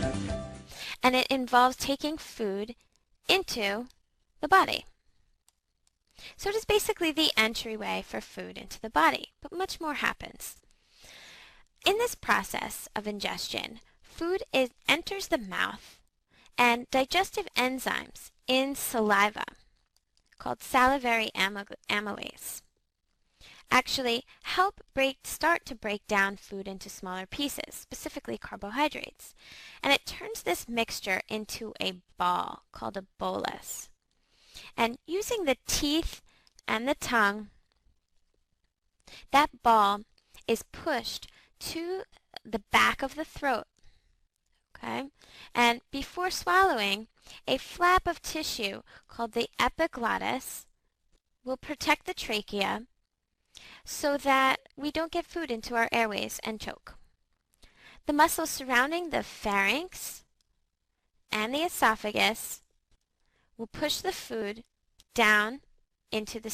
and it involves taking food into the body. So it is basically the entryway for food into the body, but much more happens. In this process of ingestion, enters the mouth, and digestive enzymes in saliva, called salivary amylase, actually start to break down food into smaller pieces, specifically carbohydrates. And it turns this mixture into a ball called a bolus. And using the teeth and the tongue, that ball is pushed to the back of the throat. Okay? And before swallowing, a flap of tissue called the epiglottis will protect the trachea so that we don't get food into our airways and choke. The muscles surrounding the pharynx and the esophagus will push the food down into the